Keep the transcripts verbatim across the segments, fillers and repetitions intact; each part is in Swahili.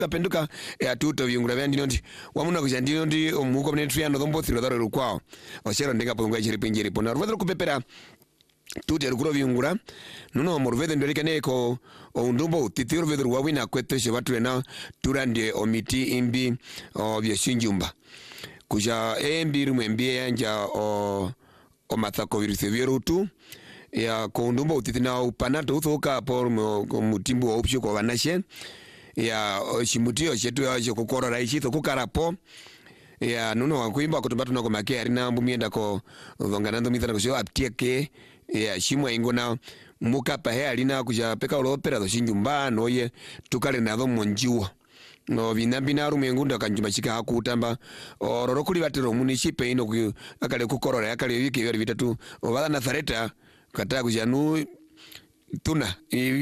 penduka ya tuto viungura vya ndino ndi wamuna kuja ndino ndi omuko mne triano dombo thiro daro lukwao oshero ndenga ponga chiri pinjiri pona rwedro kupepera tuti rukuro viungura nuno morvede ndorika neko ondumbo titiro vedro wawina kweteshe watu ena turande omiti imbi o byashinjumba kuja embi rumwe mbie yanja o o mathako virusi vyerutu ya kondumbo utitina upanato uthoka por mutimbu wa upsho kwa vanashe ya shimutio chetu ya kukorora ichito kukarapo ya nuno wakuimba kutubatu na komake arina mbumienda ko vonganando mithana kusho aptieke ya shimwa ingona muka pahe alina kuja peka olopera do shinjumba noye tukale nado monjiwa no vinambina rumengunda kanjuma chika hakutamba ororo kuli batero munishipe ino ku akale kukorora akale wiki bya bitatu obala nazareta kata kujanu tuna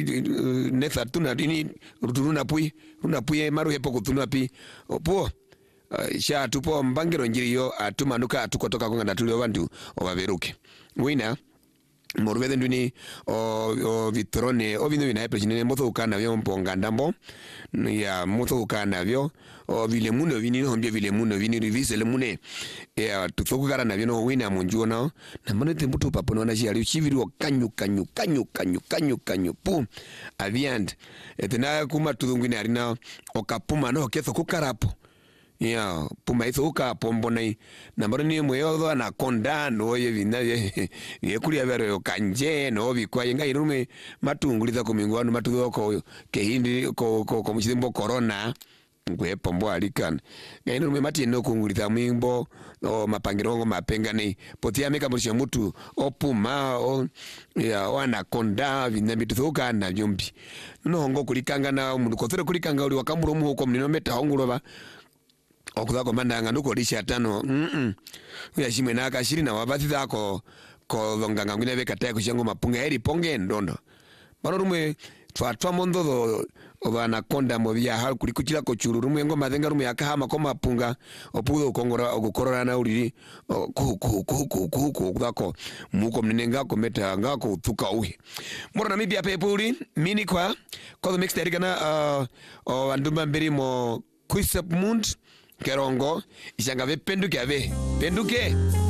netha tuna dini rutuna pui runa pui maru hepo kutuna pi opo sha tupo mbangiro njiriyo atumanuka atukotoka konga natuli abantu obaberuke wina morvede nduni o, o vitrone o vino vina epre motho ukana vyo mponga ndambo ya motho ukana vyo o vile muno vini no mbia vile muno vini rivise le mune ya tuthoku kara na vino wina monjuo nao na mane tembuto papo no na jali chiviri kanyu kanyu kanyu kanyu kanyu kanyu pum aviand etena kuma tudungine arina okapuma no ketho kukarapo ya puma hizo uka pombo na nambaro ni mweyo na konda no ye vina ye ye kulia vero kanje no bikwa yenga irume matunguliza kumingwano matudho ko kehindi ko ko ko muchimbo corona ngwe pombo alikana ngairume mati no kunguliza mwimbo o mapangirongo mapenga nei potia meka murisha mutu opuma o ya wana konda vina bituthuka na vyombi no hongo kulikanga na mundu kothero kulikanga uli wakamuro mu ko mnino meta honguloba okuzako mandanga nuko lisha tano mm uya shimwe na akashiri na wabathi zako ko dhonganga ngine veka tae kushango mapunga heri ponge ndondo bano rumwe twa mondo obana konda mobya hal kulikuchira ko churu rumwe ngo mazenga rumwe akahama ko mapunga opudo kongora ogukorora na uriri ku ku ku ku ku okuzako muko mnenga ko meta ngako uthuka uhi moro Namibia pepuli mini kwa ko the mixed erigana uh o andumba mbiri mo Quisap Mund Kerongo ishanga ve penduke ave penduke